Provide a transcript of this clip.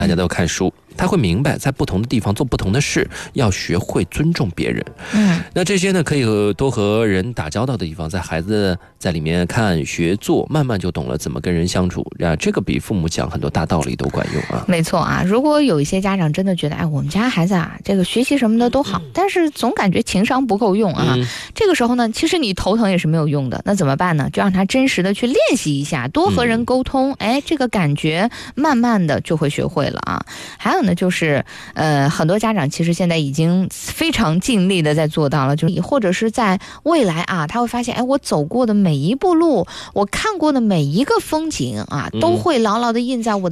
大家都看书，他会明白在不同的地方做不同的事，要学会尊重别人。那这些呢，可以多和人打交道的地方，在孩子在里面看学做，慢慢就懂了怎么跟人相处啊。这个比父母讲很多大道理都管用啊。 没错啊，如果有一些家长真的觉得，哎，我们家孩子啊，这个学习什么的都好，但是总感觉情商不够用啊。这个时候呢，其实你头疼也是没有用的。那怎么办呢？就让他真实的去练习一下，多和人沟通，哎，这个感觉慢慢的就会学会了啊。还有呢，就是很多家长其实现在已经非常尽力的在做到了，就是或者是在未来啊，他会发现，哎，我走过的每一步路，我看过的每一个风景啊，都会牢牢的印在我的